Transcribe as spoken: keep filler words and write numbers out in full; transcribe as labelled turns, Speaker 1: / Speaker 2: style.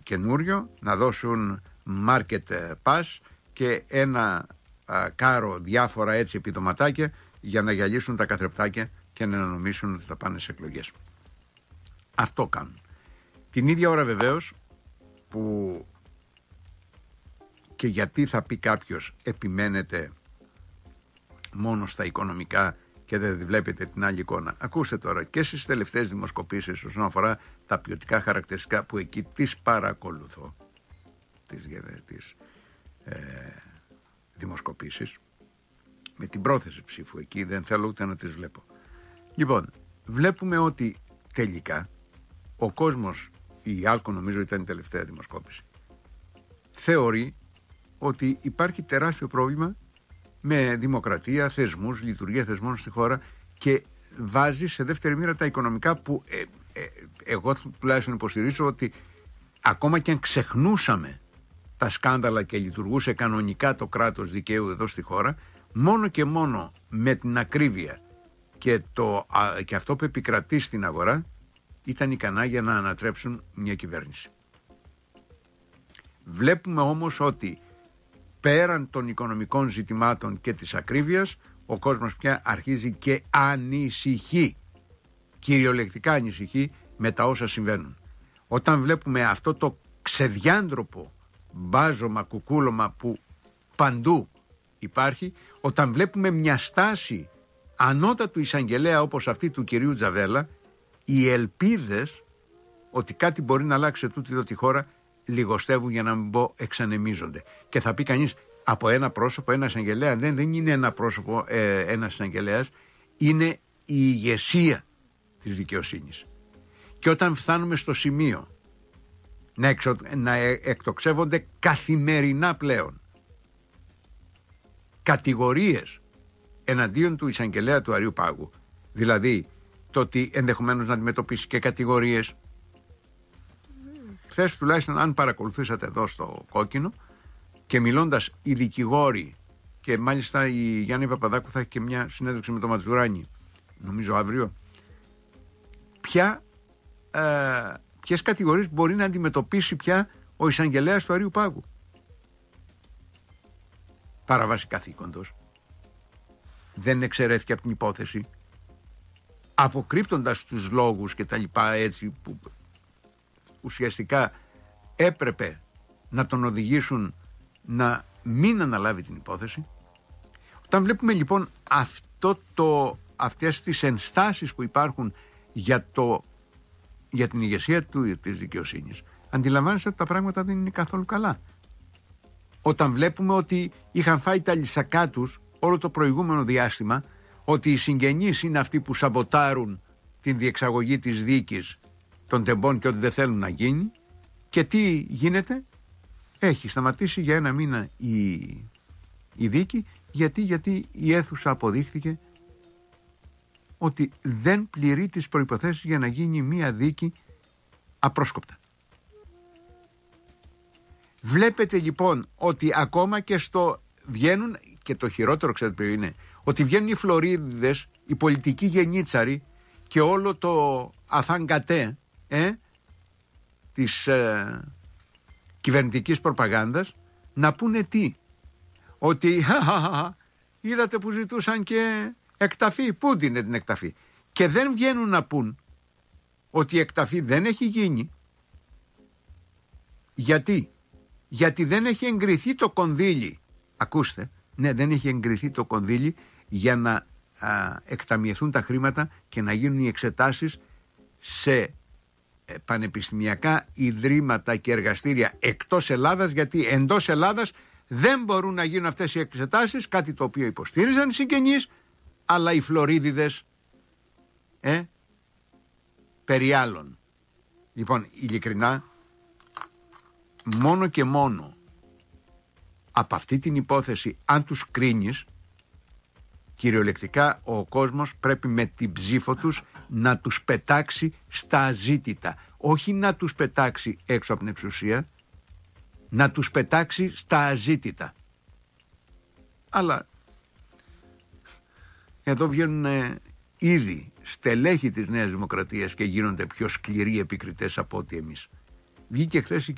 Speaker 1: καινούριο, να δώσουν market pass και ένα α, κάρο διάφορα έτσι επιδοματάκια για να γυαλίσουν τα καθρεπτάκια και να νομίσουν ότι θα πάνε σε εκλογές. Αυτό κάνουν. Την ίδια ώρα βεβαίως που και γιατί θα πει κάποιος επιμένετε μόνο στα οικονομικά και δεν βλέπετε την άλλη εικόνα. Ακούστε τώρα και στις τελευταίες δημοσκοπήσεις όσον αφορά τα ποιοτικά χαρακτηριστικά που εκεί τις παρακολουθώ, τις, τις ε, δημοσκοπήσεις με την πρόθεση ψήφου εκεί, δεν θέλω ούτε να τις βλέπω. Λοιπόν, βλέπουμε ότι τελικά ο κόσμος, η Άλκο νομίζω ήταν η τελευταία δημοσκόπηση, θεωρεί ότι υπάρχει τεράστιο πρόβλημα με δημοκρατία, θεσμούς, λειτουργία θεσμών στη χώρα και βάζει σε δεύτερη μοίρα τα οικονομικά που ε, ε, εγώ τουλάχιστον υποστηρίζω ότι ακόμα και αν ξεχνούσαμε τα σκάνδαλα και λειτουργούσε κανονικά το κράτος δικαίου εδώ στη χώρα, μόνο και μόνο με την ακρίβεια και, το, α, και αυτό που επικρατεί στην αγορά ήταν ικανά για να ανατρέψουν μια κυβέρνηση. Βλέπουμε όμως ότι πέραν των οικονομικών ζητημάτων και της ακρίβειας, ο κόσμος πια αρχίζει και ανησυχεί, κυριολεκτικά ανησυχεί με τα όσα συμβαίνουν. Όταν βλέπουμε αυτό το ξεδιάντροπο μπάζωμα, κουκούλωμα που παντού υπάρχει, όταν βλέπουμε μια στάση ανώτατου εισαγγελέα όπως αυτή του κυρίου Τζαβέλα, οι ελπίδες ότι κάτι μπορεί να αλλάξει σε τούτη εδώ τη χώρα λιγοστεύουν, για να μην πω εξανεμίζονται. Και θα πει κανείς, από ένα πρόσωπο, ένα εισαγγελέα, δεν, δεν είναι ένα πρόσωπο, ε, ένας εισαγγελέας, είναι η ηγεσία της δικαιοσύνης. Και όταν φτάνουμε στο σημείο να, εξο, να εκτοξεύονται καθημερινά πλέον κατηγορίες εναντίον του εισαγγελέα του Αριού Πάγου, δηλαδή το ότι ενδεχομένως να αντιμετωπίσει και κατηγορίες. Χθες τουλάχιστον, αν παρακολουθήσατε εδώ στο Κόκκινο και μιλώντας οι δικηγόροι, και μάλιστα η Γιάννη Παπαδάκου θα έχει και μια συνέντευξη με τον Ματζουράνη νομίζω αύριο, ποια, ε, ποιες κατηγορίες μπορεί να αντιμετωπίσει πια ο εισαγγελέας του Αριού Πάγου. Παραβάση καθήκοντος, δεν εξαιρέθηκε από την υπόθεση, αποκρύπτοντας τους λόγους και τα λοιπά, έτσι που ουσιαστικά έπρεπε να τον οδηγήσουν να μην αναλάβει την υπόθεση. Όταν βλέπουμε λοιπόν αυτό το, αυτές τις ενστάσεις που υπάρχουν για, το, για την ηγεσία του, της δικαιοσύνης, αντιλαμβάνεστε ότι τα πράγματα δεν είναι καθόλου καλά. Όταν βλέπουμε ότι είχαν φάει τα λυσακά τους όλο το προηγούμενο διάστημα, ότι οι συγγενείς είναι αυτοί που σαμποτάρουν την διεξαγωγή της δίκης των τεμπών και ότι δεν θέλουν να γίνει, και τι γίνεται? Έχει σταματήσει για ένα μήνα η, η δίκη. Γιατί? Γιατί η αίθουσα αποδείχθηκε ότι δεν πληρεί τις προϋποθέσεις για να γίνει μία δίκη απρόσκοπτα. Βλέπετε λοιπόν ότι ακόμα και στο βγαίνουν, και το χειρότερο ξέρετε ποιο είναι, ότι βγαίνουν οι Φλωρίδιδες, οι πολιτικοί γενίτσαροι και όλο το αφανγκατέ ε, της ε, κυβερνητικής προπαγάνδας να πούνε τι? Ότι είδατε που ζητούσαν και εκταφή. Πού την είναι την εκταφή? Και δεν βγαίνουν να πούν ότι η εκταφή δεν έχει γίνει. Γιατί? Γιατί δεν έχει εγκριθεί το κονδύλι. Ακούστε, ναι, δεν έχει εγκριθεί το κονδύλι για να α, εκταμιευθούν τα χρήματα και να γίνουν οι εξετάσεις σε πανεπιστημιακά ιδρύματα και εργαστήρια εκτός Ελλάδας, γιατί εντός Ελλάδας δεν μπορούν να γίνουν αυτές οι εξετάσεις, κάτι το οποίο υποστήριζαν οι συγγενείς, αλλά οι Φλωρίδιδες ε, περί άλλων. Λοιπόν, ειλικρινά, μόνο και μόνο από αυτή την υπόθεση, αν τους κρίνεις, κυριολεκτικά ο κόσμος πρέπει με την ψήφο τους να τους πετάξει στα αζήτητα. Όχι να τους πετάξει έξω από την εξουσία, να τους πετάξει στα αζήτητα. Αλλά εδώ βγαίνουν ε, ήδη στελέχοι της Νέας Δημοκρατίας και γίνονται πιο σκληροί επικριτές από ό,τι εμείς. Βγήκε χθες η